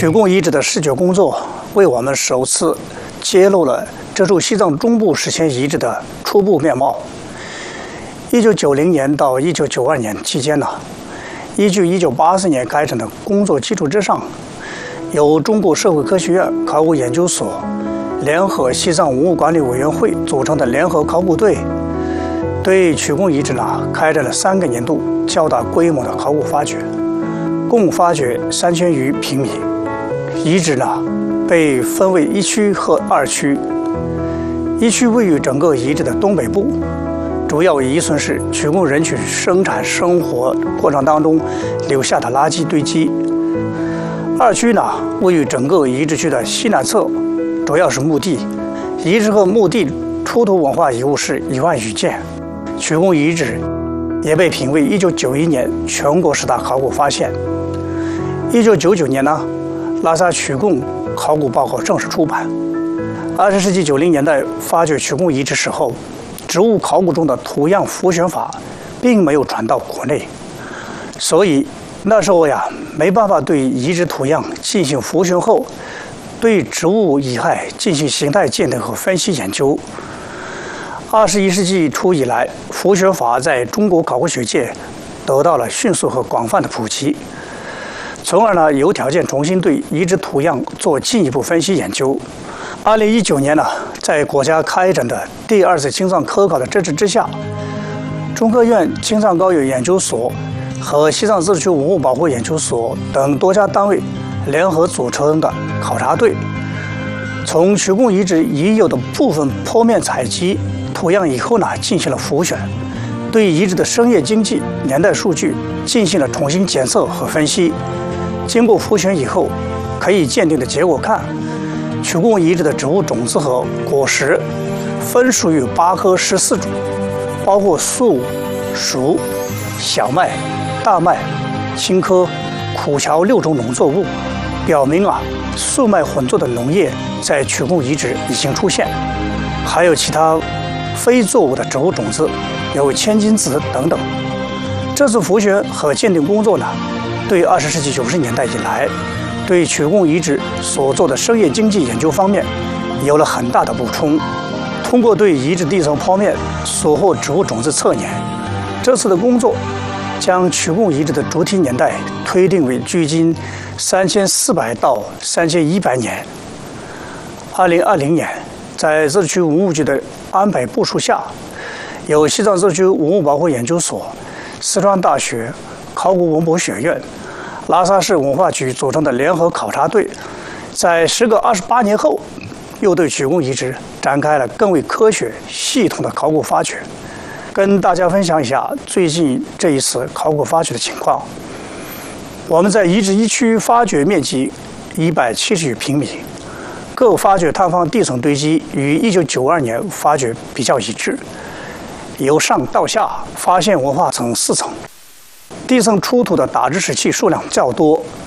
曲贡遗址的视觉工作为我们首次揭露了这处西藏中部史前遗址的初步面貌。1990年到1992年期间呢，依据1984年开展的工作基础之上，由中国社会科学院考古研究所联合西藏文物管理委员会组成的联合考古队，对曲贡遗址呢开展了3个年度较大规模的考古发掘，共发掘3000余平米。遗址呢被分为1区和2区，1区位于整个遗址的东北部，主要遗存是曲贡人群生产生活过程当中留下的垃圾堆积。2区呢位于整个遗址区的西南侧，主要是墓地。遗址和墓地出土文化遗物是1万余件。曲贡遗址也被评为1991年全国10大考古发现。1999年呢，拉萨曲贡考古报告正式出版。20世纪90年代发掘曲贡遗址时候，植物考古中的图样复选法并没有传到国内，所以那时候呀没办法对遗址图样进行复选后对植物遗骸进行形态鉴定和分析研究。21世纪初以来，复选法在中国考古学界得到了迅速和广泛的普及，从而呢有条件重新对遗址图样做进一步分析研究。2019年呢，在国家开展的第2次青藏科考的支持之下，中科院青藏高原研究所和西藏自治区文物保护研究所等多家单位联合组成的考察队，从曲贡遗址已有的部分剖面采集图样以后呢，进行了复选，对遗址的生业经济、年代数据进行了重新检测和分析。经过复选以后，可以鉴定的结果看，曲贡遗址的植物种子和果实分属于8科14种，包括粟、黍、小麦、大麦、青稞、苦荞6种农作物，表明粟麦混作的农业在曲贡遗址已经出现。还有其他非作物的植物种子，有千金子等等。这次复选和鉴定工作呢，对20世纪90年代以来对曲贡遗址所做的生业经济研究方面有了很大的补充。通过对遗址地层剖面所获植物种子测年，这次的工作将曲贡遗址的主体年代推定为距今3400到3100年。2020年，在自治区文物局的安排部署下，由西藏自治区文物保护研究所、四川大学考古文博学院、拉萨市文化局组成的联合考察队，在时隔28年后，又对曲贡遗址展开了更为科学、系统的考古发掘。跟大家分享一下最近这一次考古发掘的情况。我们在遗址1区发掘面积170余平米，各发掘探方地层堆积与1992年发掘比较一致，由上到下发现文化层4层，地层出土的打制石器数量较多，